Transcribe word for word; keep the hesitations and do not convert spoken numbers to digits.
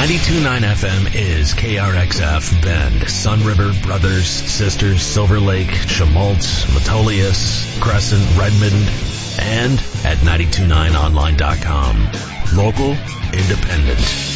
ninety-two point nine F M is K R X F Bend, Sun River, Brothers, Sisters, Silver Lake, Schmaltz, Metolius, Crescent, Redmond, and at ninety two point nine online dot com. Local, independent.